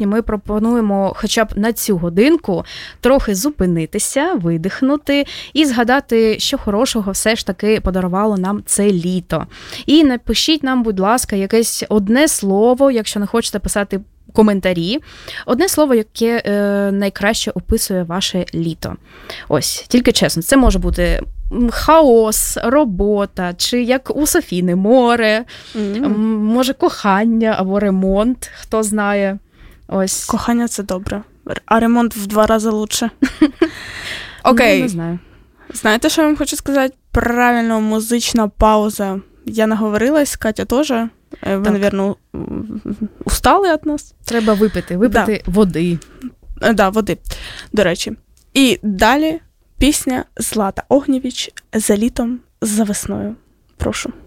сьогодні ми пропонуємо хоча б на цю годинку трохи зупинитися, видихнути і згадати, що хорошого все ж таки подарувало нам це літо. І напишіть нам, будь ласка, якесь одне слово, якщо не хочете писати коментарі, одне слово, яке найкраще описує ваше літо. Ось, тільки чесно, це може бути хаос, робота, чи як у Софіни море, може кохання або ремонт, хто знає. Ось. Кохання – це добре, а ремонт в 2 рази лучше. Окей. Ну, не знаю. Знаєте, що я вам хочу сказати? Правильно, музична пауза. Я наговорилась, Катя теж. Ви, мабуть, устали від нас? Треба випити води. Да, води, до речі. І далі пісня Злата Огнєвіч «За літом, за весною». Прошу.